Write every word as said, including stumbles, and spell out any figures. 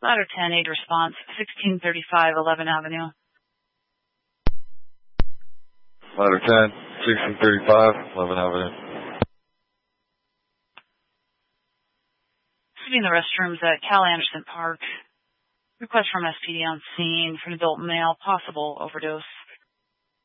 Ladder ten, aid response, sixteen thirty-five eleventh Avenue. Ladder ten, sixteen thirty-five eleventh Avenue. This will be in the restrooms at Cal Anderson Park. Request from S P D on scene for an adult male, possible overdose.